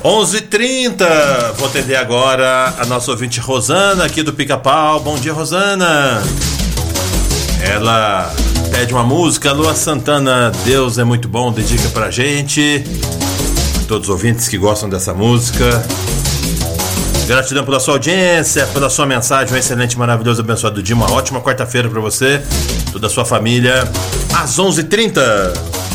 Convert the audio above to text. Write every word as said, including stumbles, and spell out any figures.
onze e trinta, vou atender agora a nossa ouvinte Rosana aqui do Pica-Pau. Bom dia, Rosana. Ela pede uma música, Lua Santana, Deus é muito bom, dedica pra gente, todos os ouvintes que gostam dessa música. Gratidão pela sua audiência, pela sua mensagem, um excelente, maravilhoso, abençoado dia, uma ótima quarta-feira pra você, toda a sua família, às onze e trinta.